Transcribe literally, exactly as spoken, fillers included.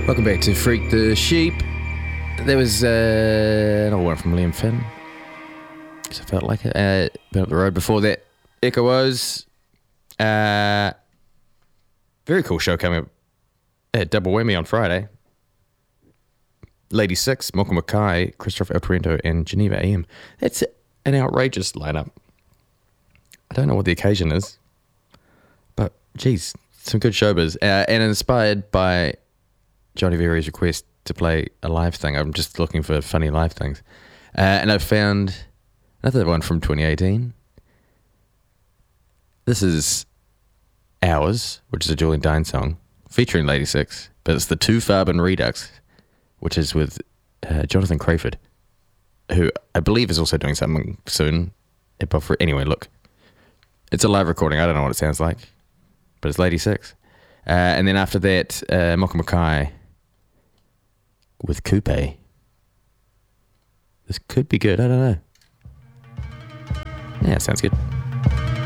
Welcome back to Freak the Sheep. There was uh, another one from Liam Finn, because I felt like it. Uh, been up the road before that. Echo Woes. Uh, very cool show coming up at Double Whammy on Friday. Lady Six, Malcolm Mackay, Christopher El Torrento, and Geneva A M. That's an outrageous lineup. I don't know what the occasion is, but geez, some good showbiz. Uh, and inspired by Johnny Vari's request to play a live thing. I'm just looking for funny live things. Uh, and I found another one from twenty eighteen. This is Hours, which is a Julian Dine song, featuring Lady Six, but it's the Too Farbin Redux, which is with uh, Jonathan Crayford, who I believe is also doing something soon. Anyway, look. It's a live recording. I don't know what it sounds like, but it's Lady Six. Uh, and then after that, uh, Malcolm Mackay with Coupe. This could be good. I don't know. Yeah, sounds good.